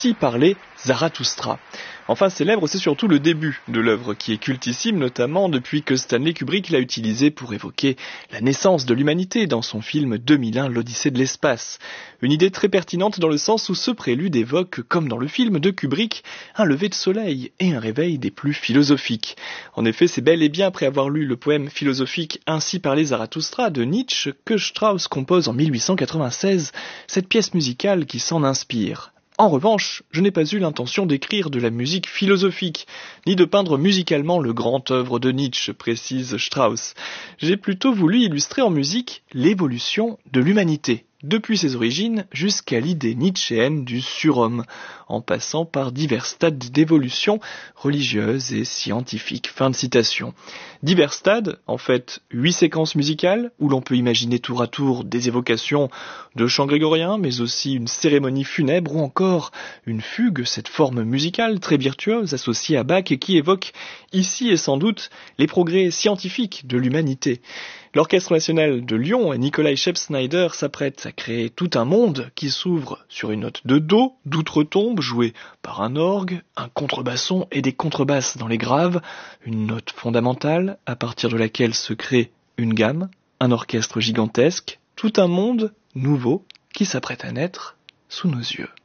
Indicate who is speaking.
Speaker 1: Ainsi parlait Zarathustra. Enfin célèbre, c'est surtout le début de l'œuvre qui est cultissime, notamment depuis que Stanley Kubrick l'a utilisé pour évoquer la naissance de l'humanité dans son film 2001, l'Odyssée de l'espace. Une idée très pertinente dans le sens où ce prélude évoque, comme dans le film de Kubrick, un lever de soleil et un réveil des plus philosophiques. En effet, c'est bel et bien après avoir lu le poème philosophique Ainsi parlait Zarathustra de Nietzsche que Strauss compose en 1896 cette pièce musicale qui s'en inspire. En revanche, je n'ai pas eu l'intention d'écrire de la musique philosophique, ni de peindre musicalement le grand œuvre de Nietzsche, précise Strauss. J'ai plutôt voulu illustrer en musique l'évolution de l'humanité, depuis ses origines jusqu'à l'idée nietzschéenne du surhomme, en passant par divers stades d'évolution religieuse et scientifique. Fin de citation. Divers stades, en fait 8 séquences musicales, où l'on peut imaginer tour à tour des évocations de chants grégoriens, mais aussi une cérémonie funèbre ou encore une fugue, cette forme musicale très virtuose associée à Bach et qui évoque ici et sans doute les progrès scientifiques de l'humanité. L'Orchestre national de Lyon et Nikolai Scheibsnyder s'apprêtent à créer tout un monde qui s'ouvre sur une note de Do, d'outre-tombe, jouée par un orgue, un contrebasson et des contrebasses dans les graves, une note fondamentale à partir de laquelle se crée une gamme, un orchestre gigantesque, tout un monde nouveau qui s'apprête à naître sous nos yeux.